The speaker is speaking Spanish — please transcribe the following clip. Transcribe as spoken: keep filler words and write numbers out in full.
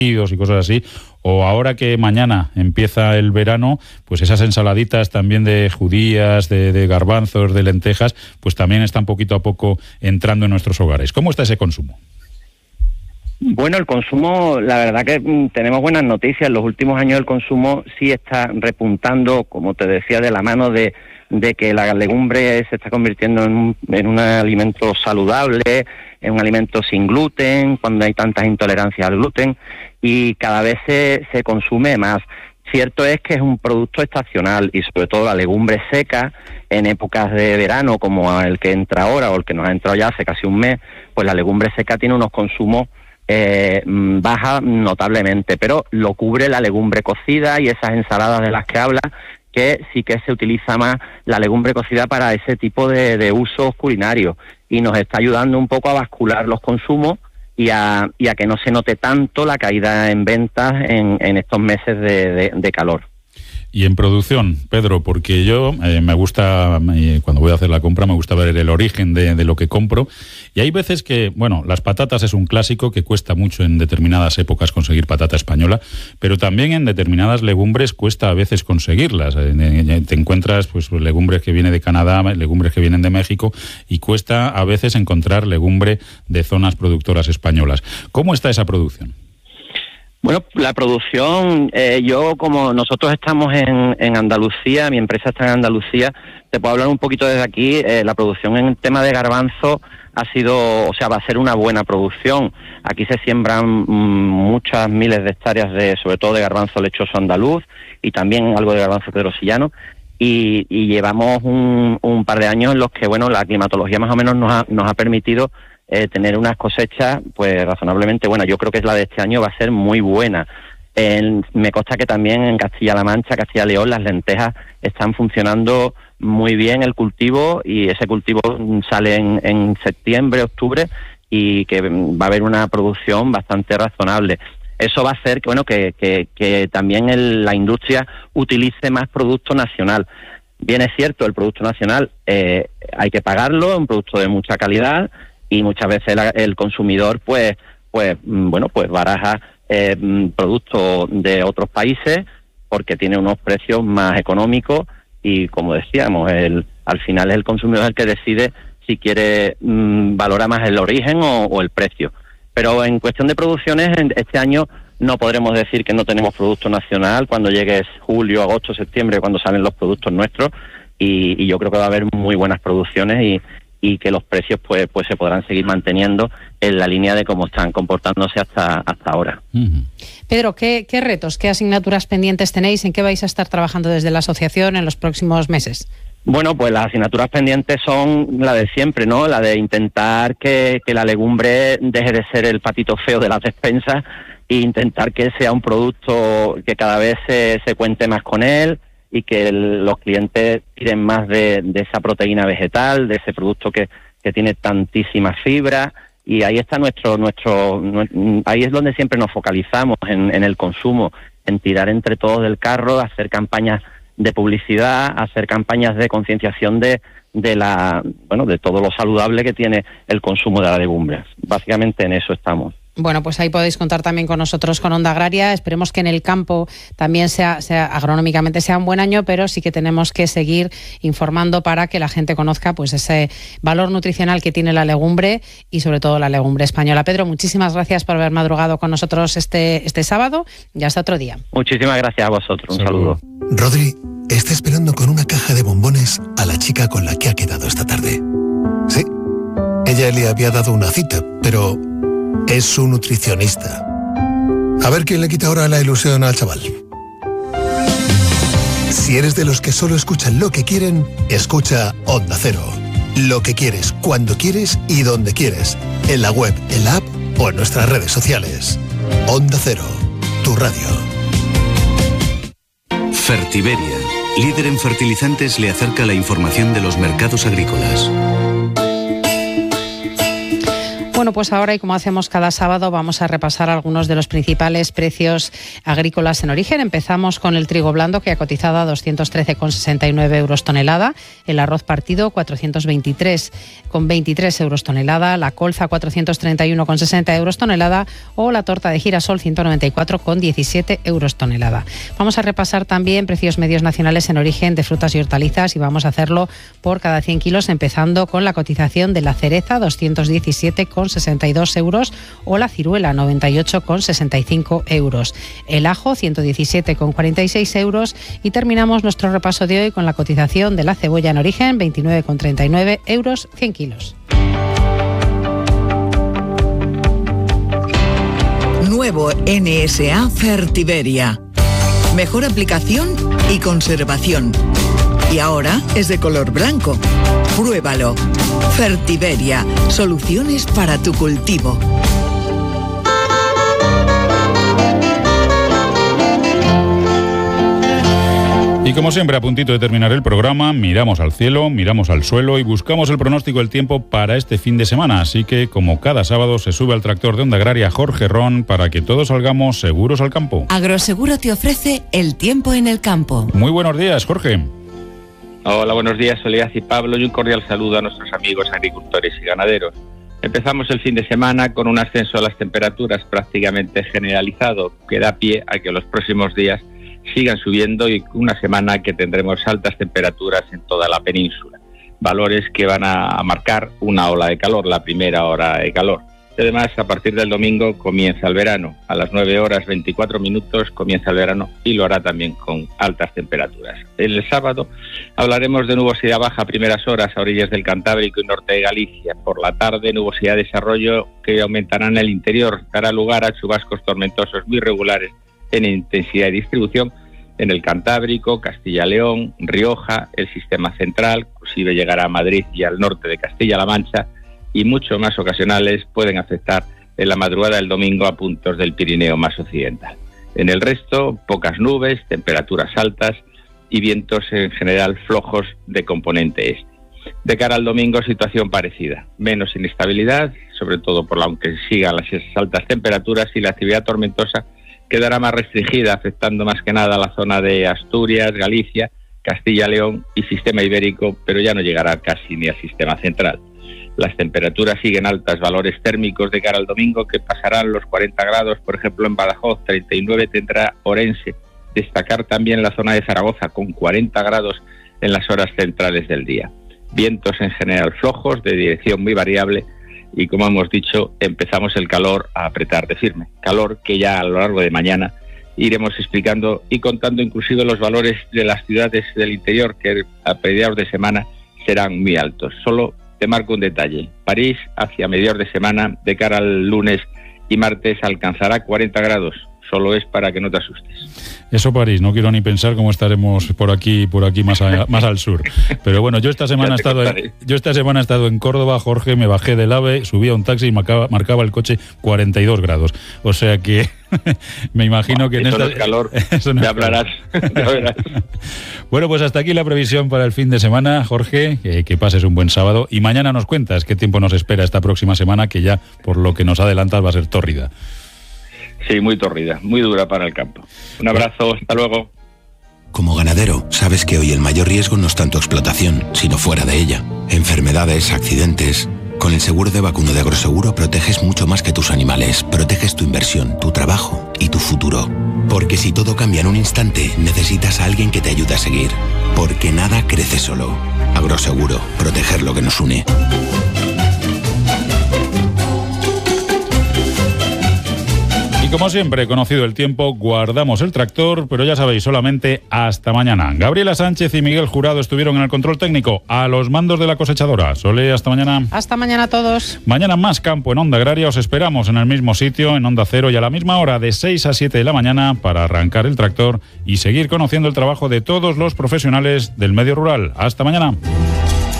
y cosas así, o ahora que mañana empieza el verano, pues esas ensaladitas también de judías, de, de garbanzos, de lentejas, pues también están poquito a poco entrando en nuestros hogares. ¿Cómo está ese consumo? Bueno, el consumo, la verdad que mm, tenemos buenas noticias. En los últimos años el consumo sí está repuntando, como te decía, de la mano de, de que la legumbre se está convirtiendo en un, en un alimento saludable, en un alimento sin gluten, cuando hay tantas intolerancias al gluten, y cada vez se, se consume más. Cierto es que es un producto estacional y sobre todo la legumbre seca en épocas de verano como el que entra ahora o el que nos ha entrado ya hace casi un mes, pues la legumbre seca tiene unos consumos eh, baja notablemente, pero lo cubre la legumbre cocida y esas ensaladas de las que habla, que sí que se utiliza más la legumbre cocida para ese tipo de, de usos culinarios y nos está ayudando un poco a bascular los consumos y a, y a que no se note tanto la caída en ventas en, en estos meses de, de, de calor. Y en producción, Pedro, porque yo eh, me gusta, eh, cuando voy a hacer la compra, me gusta ver el origen de, de lo que compro. Y hay veces que, bueno, las patatas es un clásico que cuesta mucho en determinadas épocas conseguir patata española, pero también en determinadas legumbres cuesta a veces conseguirlas. Eh, eh, te encuentras pues legumbres que vienen de Canadá, legumbres que vienen de México, y cuesta a veces encontrar legumbre de zonas productoras españolas. ¿Cómo está esa producción? Bueno, la producción, eh, yo como nosotros estamos en, en Andalucía, mi empresa está en Andalucía, te puedo hablar un poquito desde aquí. Eh, la producción en el tema de garbanzo ha sido, o sea, va a ser una buena producción. Aquí se siembran mmm, muchas miles de hectáreas, de, sobre todo de garbanzo lechoso andaluz y también algo de garbanzo pedrosillano. Y, y llevamos un, un par de años en los que, bueno, la climatología más o menos nos ha, nos ha permitido Eh, tener unas cosechas pues razonablemente buenas. Yo creo que la de este año va a ser muy buena. Eh, me consta que también en Castilla-La Mancha, Castilla-León, las lentejas están funcionando muy bien el cultivo y ese cultivo sale en, en septiembre, octubre y que va a haber una producción bastante razonable. Eso va a hacer que, bueno, que, que, que también el, la industria utilice más producto nacional. Bien es cierto, el producto nacional eh, hay que pagarlo, es un producto de mucha calidad, y muchas veces la, el consumidor pues pues bueno pues baraja eh, productos de otros países porque tiene unos precios más económicos y, como decíamos, el al final es el consumidor el que decide si quiere mmm, valora más el origen o, o el precio. Pero en cuestión de producciones, este año no podremos decir que no tenemos producto nacional cuando llegue julio, agosto, septiembre, cuando salen los productos nuestros, y, y yo creo que va a haber muy buenas producciones y y que los precios pues pues se podrán seguir manteniendo en la línea de cómo están comportándose hasta hasta ahora. Uh-huh. Pedro, ¿qué, ¿qué retos, qué asignaturas pendientes tenéis? ¿En qué vais a estar trabajando desde la asociación en los próximos meses? Bueno, pues las asignaturas pendientes son la de siempre, ¿no? La de intentar que, que la legumbre deje de ser el patito feo de las despensas e intentar que sea un producto que cada vez se, se cuente más con él, y que el, los clientes tiren más de, de esa proteína vegetal, de ese producto que, que tiene tantísima fibra, y ahí está nuestro, nuestro, ahí es donde siempre nos focalizamos en, en el consumo, en tirar entre todos del carro, hacer campañas de publicidad, hacer campañas de concienciación de, de la, bueno, de todo lo saludable que tiene el consumo de la legumbre. Básicamente en eso estamos. Bueno, pues ahí podéis contar también con nosotros, con Onda Agraria. Esperemos que en el campo también sea, sea agronómicamente sea un buen año, pero sí que tenemos que seguir informando para que la gente conozca pues ese valor nutricional que tiene la legumbre y sobre todo la legumbre española. Pedro, muchísimas gracias por haber madrugado con nosotros este, este sábado y hasta otro día. Muchísimas gracias a vosotros. Un saludo. Rodri está esperando con una caja de bombones a la chica con la que ha quedado esta tarde. Sí, ella le había dado una cita, pero es su nutricionista. A ver quién le quita ahora la ilusión al chaval. Si eres de los que solo escuchan lo que quieren, escucha Onda Cero. Lo que quieres, cuando quieres y donde quieres. En la web, en la app o en nuestras redes sociales. Onda Cero, tu radio. Fertiberia, líder en fertilizantes, le acerca la información de los mercados agrícolas. Bueno, pues ahora, y como hacemos cada sábado, vamos a repasar algunos de los principales precios agrícolas en origen. Empezamos con el trigo blando, que ha cotizado a doscientos trece con sesenta y nueve euros tonelada, el arroz partido cuatrocientos veintitrés con veintitrés euros tonelada, la colza cuatrocientos treinta y uno con sesenta euros tonelada o la torta de girasol ciento noventa y cuatro con diecisiete euros tonelada. Vamos a repasar también precios medios nacionales en origen de frutas y hortalizas y vamos a hacerlo por cada cien kilos, empezando con la cotización de la cereza doscientos diecisiete con sesenta y dos euros o la ciruela noventa y ocho con sesenta y cinco euros, el ajo ciento diecisiete con cuarenta y seis euros y terminamos nuestro repaso de hoy con la cotización de la cebolla en origen veintinueve con treinta y nueve euros cien kilos. Nuevo N S A Fertiberia. Mejor aplicación y conservación. Y ahora es de color blanco. Pruébalo. Fertiberia. Soluciones para tu cultivo. Y como siempre, a puntito de terminar el programa, miramos al cielo, miramos al suelo y buscamos el pronóstico del tiempo para este fin de semana. Así que, como cada sábado, se sube al tractor de Onda Agraria Jorge Ron para que todos salgamos seguros al campo. Agroseguro te ofrece el tiempo en el campo. Muy buenos días, Jorge. Hola, buenos días, Soledad y Pablo, y un cordial saludo a nuestros amigos agricultores y ganaderos. Empezamos el fin de semana con un ascenso de las temperaturas prácticamente generalizado, que da pie a que los próximos días sigan subiendo y una semana que tendremos altas temperaturas en toda la península. Valores que van a marcar una ola de calor, la primera hora de calor. Y además, a partir del domingo comienza el verano. A las nueve horas veinticuatro minutos comienza el verano y lo hará también con altas temperaturas. El sábado hablaremos de nubosidad baja a primeras horas a orillas del Cantábrico y norte de Galicia. Por la tarde, nubosidad de desarrollo que aumentará en el interior, dará lugar a chubascos tormentosos muy regulares en intensidad y distribución en el Cantábrico, Castilla-León, Rioja, el sistema central, inclusive llegará a Madrid y al norte de Castilla-La Mancha, y mucho más ocasionales pueden afectar en la madrugada del domingo a puntos del Pirineo más occidental. En el resto, pocas nubes, temperaturas altas y vientos en general flojos de componente este. De cara al domingo, situación parecida, menos inestabilidad, sobre todo por la aunque sigan las altas temperaturas, y la actividad tormentosa quedará más restringida, afectando más que nada a la zona de Asturias, Galicia, Castilla-León y sistema ibérico, pero ya no llegará casi ni al sistema central. Las temperaturas siguen altas, valores térmicos de cara al domingo que pasarán los cuarenta grados, por ejemplo en Badajoz, treinta y nueve tendrá Orense. Destacar también la zona de Zaragoza con cuarenta grados en las horas centrales del día. Vientos en general flojos, de dirección muy variable, y como hemos dicho, empezamos el calor a apretar de firme. Calor que ya a lo largo de mañana iremos explicando y contando inclusive los valores de las ciudades del interior, que a mediados de semana serán muy altos. Solo te marco un detalle. París, hacia mediados de semana, de cara al lunes y martes, alcanzará cuarenta grados. Solo es para que no te asustes. Eso París, no quiero ni pensar cómo estaremos por aquí, por aquí más, a, más al sur. Pero bueno, yo esta semana he estado en, yo esta semana he estado en Córdoba, Jorge, me bajé del AVE, subí a un taxi y marcaba, marcaba el coche cuarenta y dos grados. O sea que me imagino que en eso esta... no es calor, eso no ya es hablarás, ya verás. Bueno, pues hasta aquí la previsión para el fin de semana, Jorge, que, que pases un buen sábado y mañana nos cuentas qué tiempo nos espera esta próxima semana, que ya por lo que nos adelantas va a ser tórrida. Sí, muy tórrida, muy dura para el campo. Un abrazo, hasta luego. Como ganadero, sabes que hoy el mayor riesgo no está en tu explotación, sino fuera de ella. Enfermedades, accidentes... Con el seguro de vacuno de Agroseguro proteges mucho más que tus animales. Proteges tu inversión, tu trabajo y tu futuro. Porque si todo cambia en un instante, necesitas a alguien que te ayude a seguir. Porque nada crece solo. Agroseguro, proteger lo que nos une. Como siempre, conocido el tiempo, guardamos el tractor, pero ya sabéis, solamente hasta mañana. Gabriela Sánchez y Miguel Jurado estuvieron en el control técnico, a los mandos de la cosechadora. Sole, hasta mañana. Hasta mañana a todos. Mañana más campo en Onda Agraria. Os esperamos en el mismo sitio, en Onda Cero, y a la misma hora, de seis a siete de la mañana, para arrancar el tractor y seguir conociendo el trabajo de todos los profesionales del medio rural. Hasta mañana.